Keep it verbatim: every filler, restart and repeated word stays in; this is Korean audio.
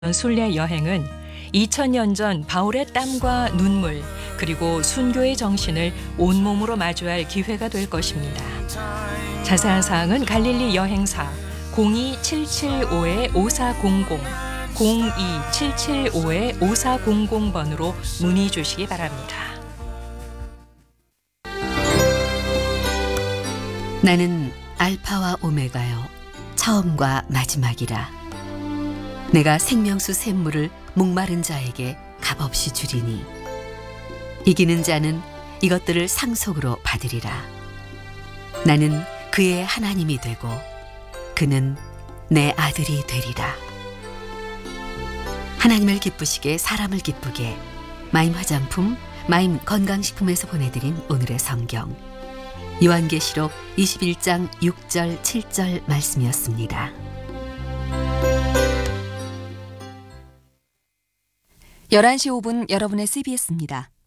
순례 여행은 이천 년 전 바울의 땀과 눈물 그리고 순교의 정신을 온몸으로 마주할 기회가 될 것입니다. 자세한 사항은 갈릴리 여행사 공이 칠칠오 오사공공 공이 칠칠오 오사공공 번으로 문의 주시기 바랍니다. 나는 알파와 오메가요 처음과 마지막이라. 내가 생명수 샘물을 목마른 자에게 값없이 주리니 이기는 자는 이것들을 상속으로 받으리라. 나는 그의 하나님이 되고 그는 내 아들이 되리라. 하나님을 기쁘시게 사람을 기쁘게 마임 화장품, 마임 건강식품에서 보내드린 오늘의 성경 요한계시록 이십일 장 육 절 칠 절 말씀이었습니다. 열한 시 오 분 여러분의 씨비에스입니다.